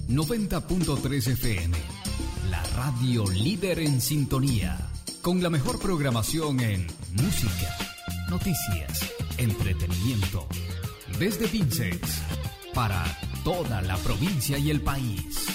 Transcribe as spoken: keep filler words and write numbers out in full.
noventa punto tres F M, la radio líder en sintonía, con la mejor programación en música, noticias, entretenimiento, desde Pinces, para toda la provincia y el país.